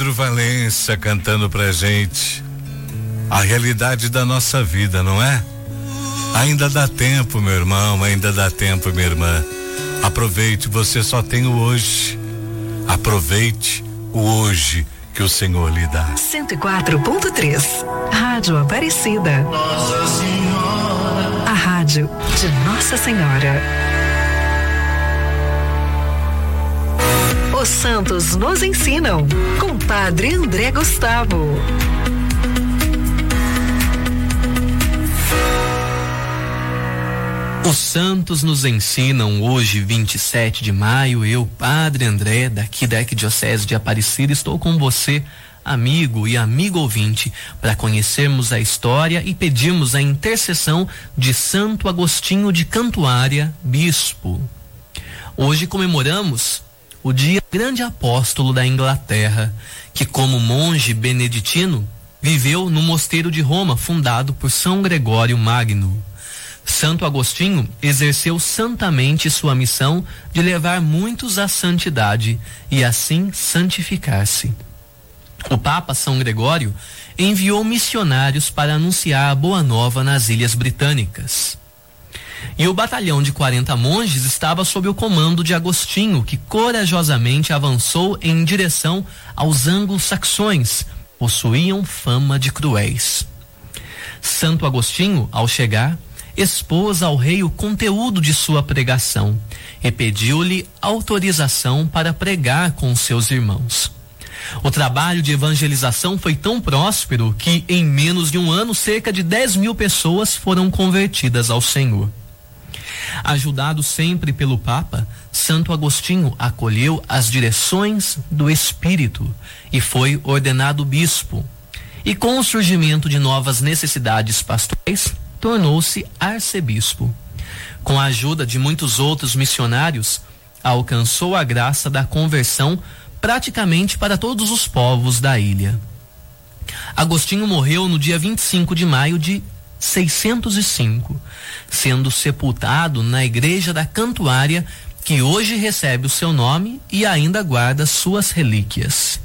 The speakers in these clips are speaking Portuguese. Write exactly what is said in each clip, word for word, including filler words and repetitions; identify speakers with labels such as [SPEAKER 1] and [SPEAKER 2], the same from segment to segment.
[SPEAKER 1] Pedro Valença cantando pra gente a realidade da nossa vida, não é? Ainda dá tempo, meu irmão, ainda dá tempo, minha irmã. Aproveite, você só tem o hoje. Aproveite o hoje que o Senhor lhe dá.
[SPEAKER 2] cento e quatro ponto três, Rádio Aparecida.
[SPEAKER 3] Nossa Senhora.
[SPEAKER 2] A rádio de Nossa Senhora. Os santos nos ensinam, com Padre André Gustavo.
[SPEAKER 4] Os santos nos ensinam hoje, vinte e sete de maio. Eu, Padre André, daqui da Arquidiocese de Aparecida, estou com você, amigo e amigo ouvinte, para conhecermos a história e pedirmos a intercessão de Santo Agostinho de Cantuária, bispo. Hoje comemoramos o dia grande apóstolo da Inglaterra, que como monge beneditino viveu no mosteiro de Roma, fundado por São Gregório Magno. Santo Agostinho exerceu santamente sua missão de levar muitos à santidade e assim santificar-se. O Papa São Gregório enviou missionários para anunciar a boa nova nas Ilhas Britânicas. E o batalhão de quarenta monges estava sob o comando de Agostinho, que corajosamente avançou em direção aos anglo-saxões, possuíam fama de cruéis. Santo Agostinho, ao chegar, expôs ao rei o conteúdo de sua pregação e pediu-lhe autorização para pregar com seus irmãos. O trabalho de evangelização foi tão próspero que, em menos de um ano, cerca de dez mil pessoas foram convertidas ao Senhor. Ajudado sempre pelo Papa, Santo Agostinho acolheu as direções do Espírito e foi ordenado bispo. E com o surgimento de novas necessidades pastorais, tornou-se arcebispo. Com a ajuda de muitos outros missionários, alcançou a graça da conversão praticamente para todos os povos da ilha. Agostinho morreu no dia vinte e cinco de maio de seiscentos e cinco, sendo sepultado na igreja da Cantuária, que hoje recebe o seu nome e ainda guarda suas relíquias.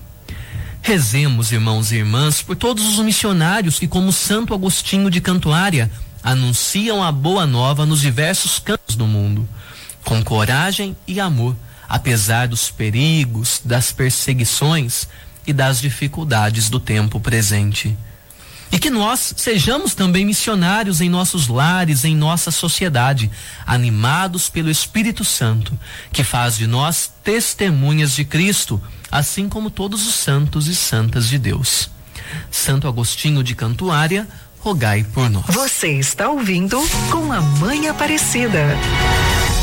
[SPEAKER 4] Rezemos, irmãos e irmãs, por todos os missionários que, como Santo Agostinho de Cantuária, anunciam a boa nova nos diversos cantos do mundo, com coragem e amor, apesar dos perigos, das perseguições e das dificuldades do tempo presente. E que nós sejamos também missionários em nossos lares, em nossa sociedade, animados pelo Espírito Santo, que faz de nós testemunhas de Cristo, assim como todos os santos e santas de Deus. Santo Agostinho de Cantuária, rogai por nós.
[SPEAKER 2] Você está ouvindo Com a Mãe Aparecida.